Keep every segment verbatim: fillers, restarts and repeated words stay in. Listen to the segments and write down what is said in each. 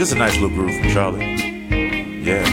Just a nice little groove from Charlie. Yeah.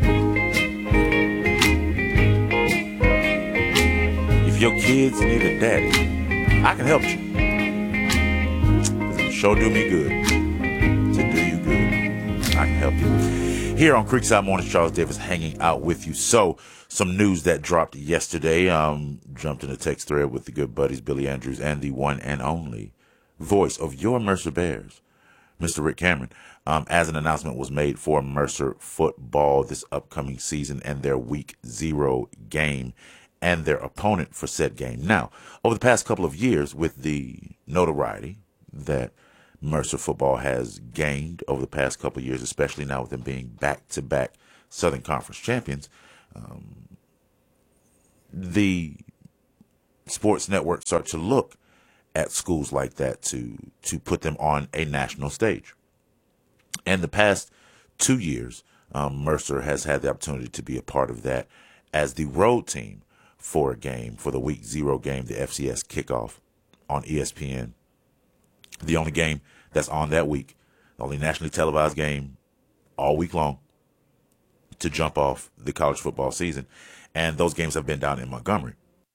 If your kids need a daddy, I can help you. It'll sure do me good. To do you good. I can help you. Here on Creekside Mornings, Charles Davis hanging out with you. So, some news that dropped yesterday. Um, jumped in a text thread with the good buddies Billy Andrews and the one and only voice of your Mercer Bears, Mister Rick Cameron, um, as an announcement was made for Mercer football this upcoming season and their week zero game and their opponent for said game. Now, over the past couple of years, with the notoriety that Mercer football has gained over the past couple of years, especially now with them being back-to-back Southern Conference champions, um, the sports networks start to look at schools like that to to put them on a national stage. And the past two years, um, Mercer has had the opportunity to be a part of that as the road team for a game, for the week zero game, the F C S kickoff on E S P N. The only game that's on that week, the only nationally televised game all week long to jump off the college football season. And those games have been down in Montgomery.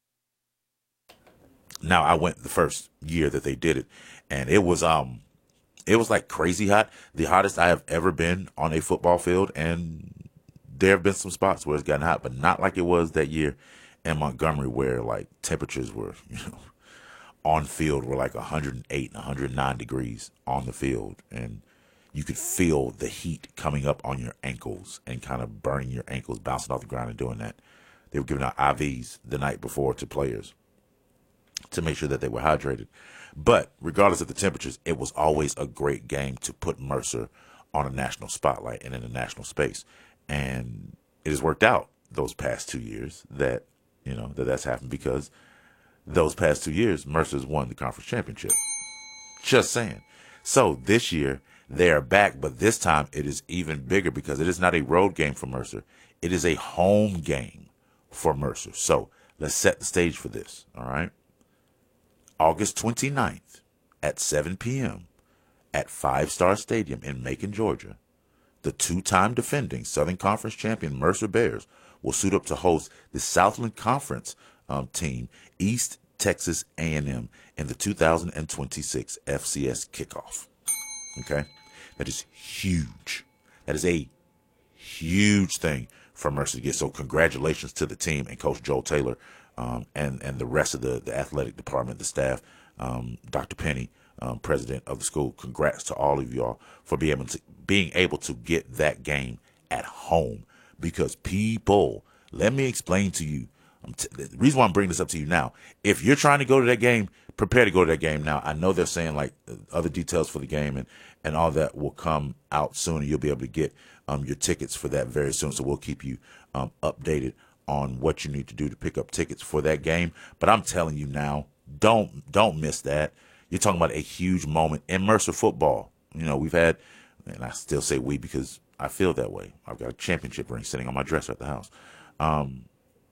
Now, I went the first year that they did it, and it was um, it was like crazy hot, the hottest I have ever been on a football field, and there have been some spots where it's gotten hot, but not like it was that year in Montgomery where, like, temperatures were, you know, on field were like one hundred eight and one hundred nine degrees on the field, and you could feel the heat coming up on your ankles and kind of burning your ankles, bouncing off the ground and doing that. They were giving out I Vs the night before to players to make sure that they were hydrated. But regardless of the temperatures, it was always a great game to put Mercer on a national spotlight and in a national space. And it has worked out those past two years that, you know, that that's happened because those past two years, Mercer's won the conference championship. Just saying. So this year, they are back, but this time it is even bigger because it is not a road game for Mercer. It is a home game for Mercer. So let's set the stage for this, all right? August twenty-ninth at seven p.m. at Five Star Stadium in Macon, Georgia, the two-time defending Southern Conference champion Mercer Bears will suit up to host the Southland Conference um, team, East Texas A and M, in the two thousand twenty-six F C S kickoff. Okay? That is huge. That is a huge thing for Mercer to get. So congratulations to the team and Coach Joel Taylor um, and, and the rest of the, the athletic department, the staff, um, Doctor Penny, um, president of the school. Congrats to all of y'all for being able to, being able to get that game at home. Because people, let me explain to you, I'm t- the reason why I'm bringing this up to you now, if you're trying to go to that game, prepare to go to that game now. I know they're saying like other details for the game and, and all that will come out soon, and you'll be able to get um, your tickets for that very soon. So we'll keep you um, updated on what you need to do to pick up tickets for that game. But I'm telling you now, don't don't miss that. You're talking about a huge moment in Mercer football. You know, we've had, and I still say we because I feel that way. I've got a championship ring sitting on my dresser at the house. Um,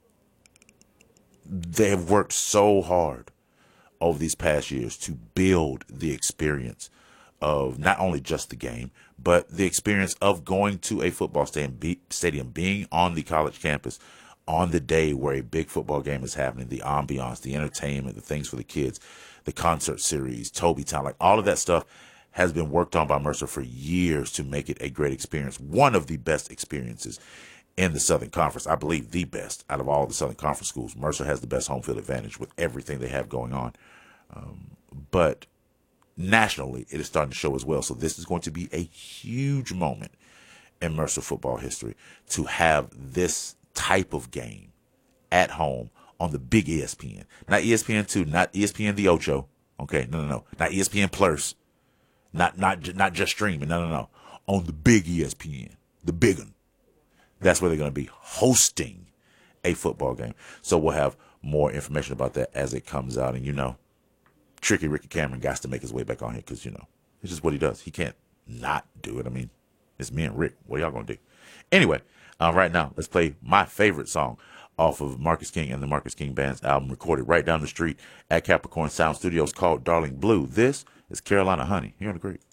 they have worked so hard over these past years to build the experience of not only just the game, but the experience of going to a football stadium, be, stadium, being on the college campus on the day where a big football game is happening, the ambiance, the entertainment, the things for the kids, the concert series, Toby Town, like all of that stuff has been worked on by Mercer for years to make it a great experience. One of the best experiences in the Southern Conference. I believe the best out of all the Southern Conference schools. Mercer has the best home field advantage with everything they have going on. Um, but nationally, it is starting to show as well. So this is going to be a huge moment in Mercer football history to have this type of game at home on the big E S P N. Not E S P N two, not E S P N the Ocho. Okay, no, no, no. Not E S P N Plus. Not not not just streaming. No, no, no. On the big E S P N, the big one. That's where they're going to be hosting a football game. So we'll have more information about that as it comes out. And, you know, Tricky Ricky Cameron got to make his way back on here because, you know, it's just what he does. He can't not do it. I mean, it's me and Rick. What y'all going to do? Anyway, uh, right now, let's play my favorite song off of Marcus King and the Marcus King Band's album, recorded right down the street at Capricorn Sound Studios, called Darling Blue. This is Carolina Honey here on The Great.